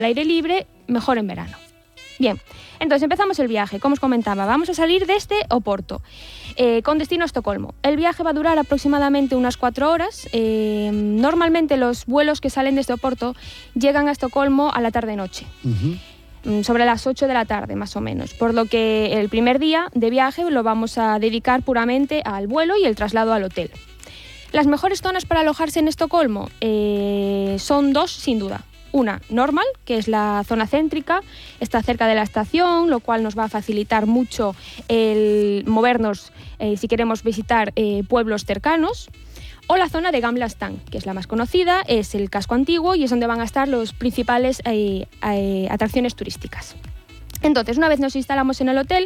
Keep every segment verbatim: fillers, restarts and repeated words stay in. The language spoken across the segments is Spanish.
aire libre, mejor en verano. Bien, entonces empezamos el viaje. Como os comentaba, vamos a salir desde Oporto, eh, con destino a Estocolmo. El viaje va a durar aproximadamente unas cuatro horas. Eh, normalmente los vuelos que salen desde Oporto llegan a Estocolmo a la tarde-noche. Uh-huh. Sobre las ocho de la tarde, más o menos. Por lo que el primer día de viaje lo vamos a dedicar puramente al vuelo y el traslado al hotel. Las mejores zonas para alojarse en Estocolmo eh, son dos, sin duda. Una, Normal, que es la zona céntrica, está cerca de la estación, lo cual nos va a facilitar mucho el movernos eh, si queremos visitar eh, pueblos cercanos. O la zona de Gamla Stan, que es la más conocida, es el casco antiguo y es donde van a estar las principales eh, eh, atracciones turísticas. Entonces, una vez nos instalamos en el hotel,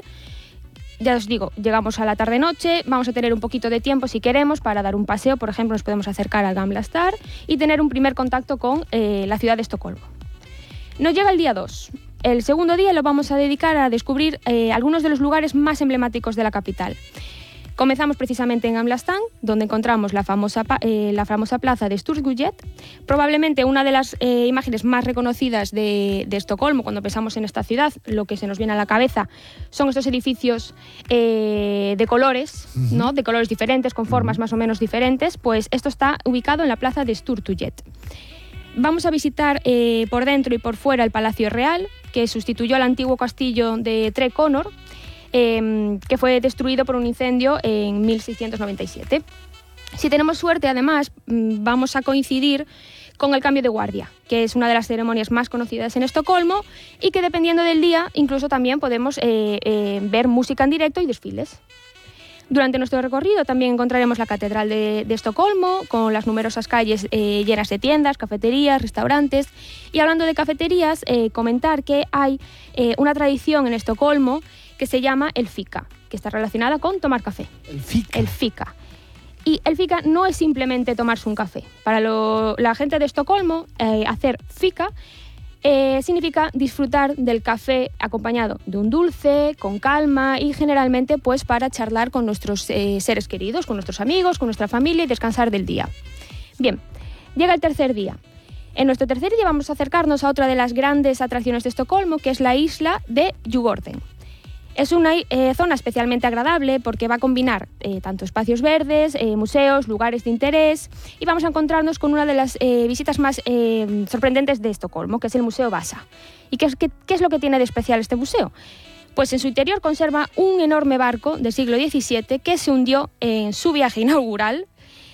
ya os digo, llegamos a la tarde-noche, vamos a tener un poquito de tiempo si queremos para dar un paseo. Por ejemplo, nos podemos acercar al Gamla Stan y tener un primer contacto con eh, la ciudad de Estocolmo. Nos llega el día dos. El segundo día lo vamos a dedicar a descubrir eh, algunos de los lugares más emblemáticos de la capital. Comenzamos precisamente en Gamla Stan, donde encontramos la famosa, eh, la famosa plaza de Sturgullet, probablemente una de las eh, imágenes más reconocidas de, de Estocolmo. Cuando pensamos en esta ciudad, lo que se nos viene a la cabeza son estos edificios eh, de colores, uh-huh. ¿no? de colores diferentes, con formas uh-huh. más o menos diferentes. Pues esto está ubicado en la plaza de Sturgullet. Vamos a visitar eh, por dentro y por fuera el Palacio Real, que sustituyó al antiguo castillo de Tre Connor, Eh, que fue destruido por un incendio en mil seiscientos noventa y siete. Si tenemos suerte, además, vamos a coincidir con el cambio de guardia, que es una de las ceremonias más conocidas en Estocolmo y que, dependiendo del día, incluso también podemos eh, eh, ver música en directo y desfiles. Durante nuestro recorrido también encontraremos la Catedral de, de Estocolmo, con las numerosas calles eh, llenas de tiendas, cafeterías, restaurantes. Y hablando de cafeterías, eh, comentar que hay eh, una tradición en Estocolmo que se llama el fika, que está relacionada con tomar café. El fika. El fika. Y el fika no es simplemente tomarse un café. Para lo, la gente de Estocolmo, eh, hacer fika eh, significa disfrutar del café acompañado de un dulce, con calma y generalmente pues para charlar con nuestros eh, seres queridos, con nuestros amigos, con nuestra familia y descansar del día. Bien, llega el tercer día. En nuestro tercer día vamos a acercarnos a otra de las grandes atracciones de Estocolmo, que es la isla de Djurgården. Es una eh, zona especialmente agradable porque va a combinar eh, tanto espacios verdes, eh, museos, lugares de interés, y vamos a encontrarnos con una de las eh, visitas más eh, sorprendentes de Estocolmo, que es el Museo Vasa. ¿Y qué es, qué, qué es lo que tiene de especial este museo? Pues en su interior conserva un enorme barco del siglo diecisiete que se hundió en su viaje inaugural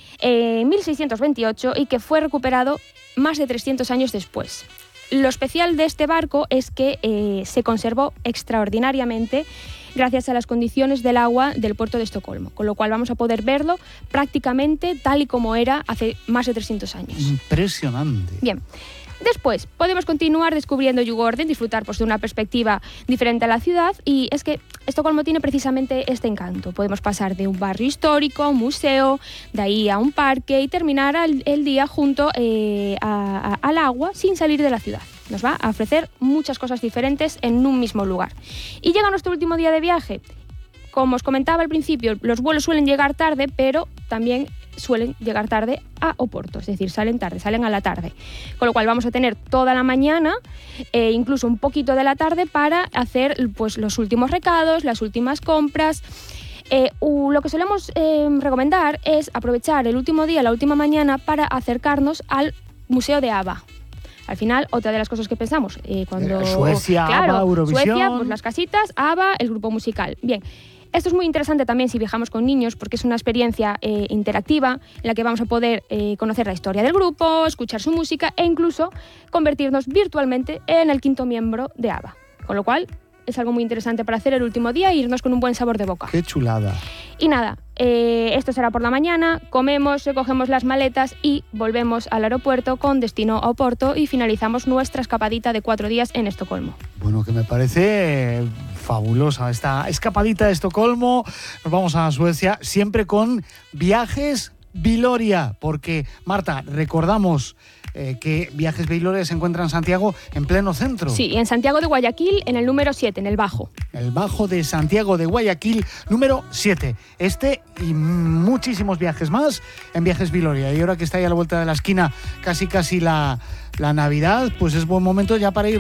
en mil seiscientos veintiocho y que fue recuperado más de trescientos años después. Lo especial de este barco es que eh, se conservó extraordinariamente gracias a las condiciones del agua del puerto de Estocolmo, con lo cual vamos a poder verlo prácticamente tal y como era hace más de trescientos años. Impresionante. Bien. Después, podemos continuar descubriendo Djurgården, disfrutar pues, de una perspectiva diferente a la ciudad, y es que Estocolmo tiene precisamente este encanto. Podemos pasar de un barrio histórico a un museo, de ahí a un parque y terminar al, el día junto eh, a, a, al agua sin salir de la ciudad. Nos va a ofrecer muchas cosas diferentes en un mismo lugar. Y llega nuestro último día de viaje. Como os comentaba al principio, los vuelos suelen llegar tarde, pero también suelen llegar tarde a Oporto, es decir, salen tarde, salen a la tarde. Con lo cual vamos a tener toda la mañana e incluso un poquito de la tarde para hacer pues, los últimos recados, las últimas compras. Eh, uh, lo que solemos eh, recomendar es aprovechar el último día, la última mañana, para acercarnos al Museo de ABBA. Al final, otra de las cosas que pensamos, eh, cuando... Suecia, claro, ABBA, Eurovisión... Suecia, pues las casitas, ABBA, el grupo musical. Bien. Esto es muy interesante también si viajamos con niños porque es una experiencia eh, interactiva en la que vamos a poder eh, conocer la historia del grupo, escuchar su música e incluso convertirnos virtualmente en el quinto miembro de ABBA. Con lo cual es algo muy interesante para hacer el último día e irnos con un buen sabor de boca. ¡Qué chulada! Y nada, eh, esto será por la mañana, comemos, recogemos las maletas y volvemos al aeropuerto con destino a Oporto y finalizamos nuestra escapadita de cuatro días en Estocolmo. Bueno, que me parece fabulosa esta escapadita de Estocolmo. Nos vamos a Suecia siempre con Viajes Viloria, porque, Marta, recordamos eh, que Viajes Viloria se encuentra en Santiago, en pleno centro. Sí, en Santiago de Guayaquil, en el número siete, en el Bajo. El Bajo de Santiago de Guayaquil, número siete. Este y muchísimos viajes más en Viajes Viloria. Y ahora que está ahí a la vuelta de la esquina casi casi la, la Navidad, pues es buen momento ya para ir